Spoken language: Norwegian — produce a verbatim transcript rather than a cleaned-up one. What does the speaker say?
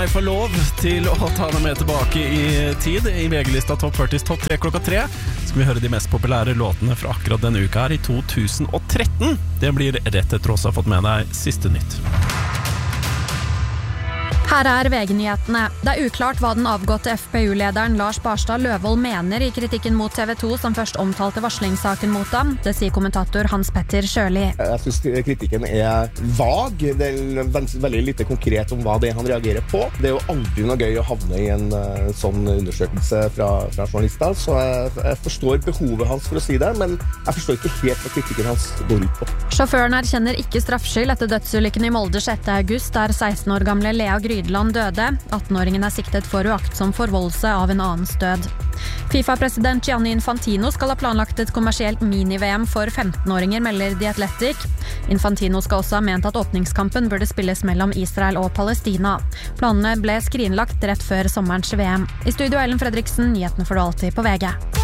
Jeg får lov til å ta deg med tilbake i tid. I V G-lista Top førtis Topp tre klokka tre skal vi høre de mest populære låtene fra akkurat denne uka her i to tusen og tretten. Det blir rett etter oss har fått med deg siste nytt. Her er V G-nyhetene. Det er uklart hva den avgåtte F P U-lederen Lars Barstad Løvold mener i kritikken mot T V to som først omtalte varslingssaken mot ham. Det sier kommentator Hans Petter Sjøli. Jeg synes kritikken er vag. Det er veldig lite konkret om hva det er han reagerer på. Det er jo aldri noe gøy å havne i en uh, sånn undersøkelse fra, fra journalister, så jeg, jeg forstår behovet hans for å si det, men jeg forstår ikke helt hva kritikken hans går ut på. Sjåføren erkjenner ikke straffskyld etter dødsulykken i Molde sjette august, der seksten år gamle Lea Grydland døde. atten-åringen er siktet for uaktsom forvoldelse av en annens død. FIFA-president Gianni Infantino skal ha planlagt et kommersielt mini-V M for femten-åringer, melder The Athletic. Infantino skal også ha ment at åpningskampen burde spilles mellom Israel og Palestina. Planene ble skrinlagt rett før sommerens V M. I studio Ellen Fredriksen, nyhetene får du alltid på V G.